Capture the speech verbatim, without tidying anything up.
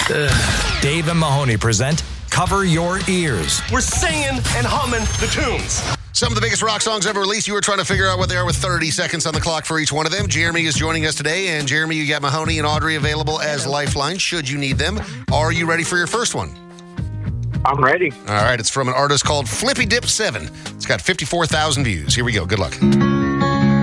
Ugh. Dave and Mahoney present Cover Your Ears. We're singing and humming the tunes. Some of the biggest rock songs ever released. You were trying to figure out what they are with thirty seconds on the clock for each one of them. Jeremy is joining us today. And Jeremy, you got Mahoney and Audrey available as lifelines should you need them. Are you ready for your first one? I'm ready. All right. It's from an artist called Flippy Dip seven. It's got fifty-four thousand views. Here we go. Good luck.